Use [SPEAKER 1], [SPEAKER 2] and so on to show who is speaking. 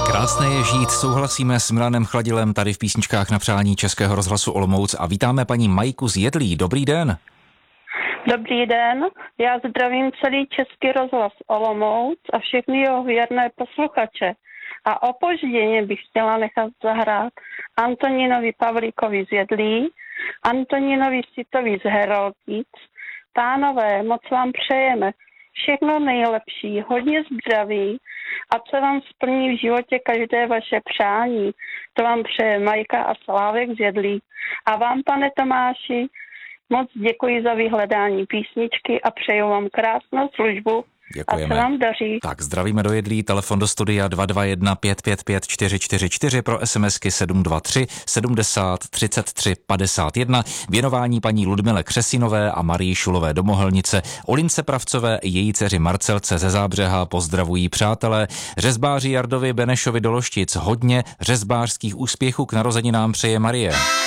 [SPEAKER 1] Krásné je žít, souhlasíme s Milanem Chladilem tady v písničkách na přání Českého rozhlasu Olomouc a vítáme paní Majku z Jedlí. Dobrý den.
[SPEAKER 2] Dobrý den, já zdravím celý Český rozhlas Olomouc a všechny jeho věrné posluchače. A opožděně bych chtěla nechat zahrát Antonínovi Pavlíkovi z Jedlí, Antonínovi Sitovi z Heroltic. Pánové, moc vám přejeme všechno nejlepší, hodně zdraví a co vám splní v životě každé vaše přání. To vám přeje Majka a Slávek z Jedlí. A vám, pane Tomáši, moc děkuji za vyhledání písničky a přeju vám krásnou službu.
[SPEAKER 1] Děkujeme.
[SPEAKER 2] A se vám daří.
[SPEAKER 1] Tak zdravíme do Jedlí, telefon do studia 221 555 444 pro SMSky 723 70 33 51. Věnování paní Ludmile Křesinové a Marii Šulové do Mohelnice, Olince Pravcové, její dceři Marcelce ze Zábřeha pozdravují přátelé, řezbáři Jardovi Benešovi do Loštic, hodně řezbářských úspěchů k narozeninám přeje Marie.